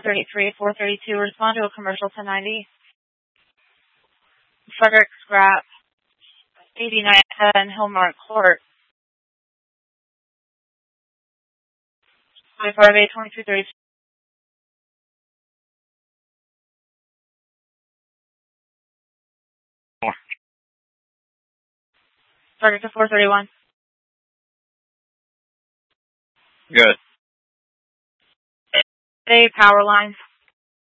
433, 432, respond to a commercial 1090. Frederick Scrap, 8910 Hillmark Court. 558 2330. Frederick to 431. Good. Power lines.